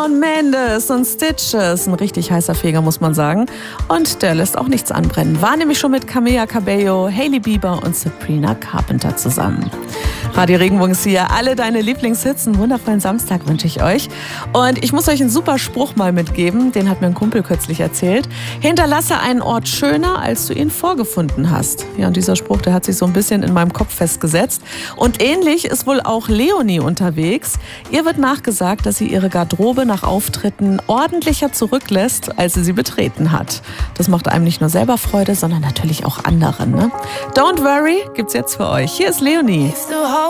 Shawn Mendes und Stitches. Ein richtig heißer Feger, muss man sagen. Und der lässt auch nichts anbrennen. War nämlich schon mit Camila Cabello, Hailey Bieber und Sabrina Carpenter zusammen. Radio Regenbogen ist hier. Alle deine Lieblingshits. Einen wundervollen Samstag wünsche ich euch. Und ich muss euch einen super Spruch mal mitgeben. Den hat mir ein Kumpel kürzlich erzählt. Hinterlasse einen Ort schöner, als du ihn vorgefunden hast. Ja, und dieser Spruch, der hat sich so ein bisschen in meinem Kopf festgesetzt. Und ähnlich ist wohl auch Leonie unterwegs. Ihr wird nachgesagt, dass sie ihre Garderobe nach Auftritten ordentlicher zurücklässt, als sie betreten hat. Das macht einem nicht nur selber Freude, sondern natürlich auch anderen. Ne? Don't Worry gibt's jetzt für euch. Hier ist Leonie.